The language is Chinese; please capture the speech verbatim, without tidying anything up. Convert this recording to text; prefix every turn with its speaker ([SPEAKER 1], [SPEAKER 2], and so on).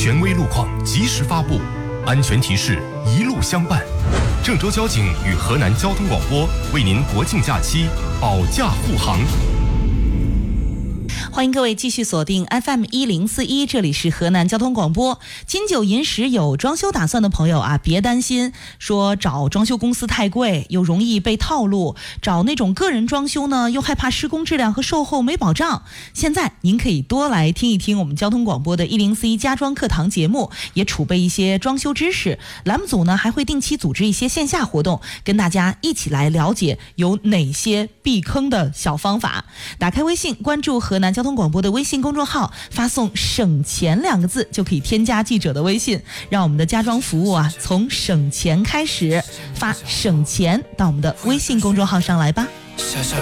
[SPEAKER 1] 权威路况及时发布，安全提示一路相伴。郑州交警与河南交通广播为您国庆假期保驾护航。
[SPEAKER 2] 欢迎各位继续锁定 F M 一零四一，这里是河南交通广播。金九银十有装修打算的朋友啊，别担心，说找装修公司太贵，又容易被套路；找那种个人装修呢，又害怕施工质量和售后没保障。现在您可以多来听一听我们交通广播的一零四一家装课堂节目，也储备一些装修知识。栏目组呢还会定期组织一些线下活动，跟大家一起来了解有哪些避坑的小方法。打开微信，关注河南交通广播的微信公众号，发送省钱两个字就可以添加记者的微信，让我们的家装服务啊从省钱开始，发省钱到我们的微信公众号上来吧。
[SPEAKER 3] 下下